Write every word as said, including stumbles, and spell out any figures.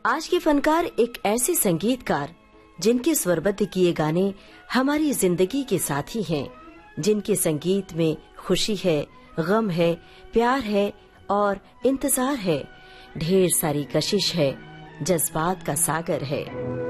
आज के फनकार एक ऐसे संगीतकार जिनके स्वरबद्ध किए गाने हमारी जिंदगी के साथी हैं, जिनके संगीत में खुशी है, गम है, प्यार है और इंतजार है, ढेर सारी कशिश है, जज्बात का सागर है।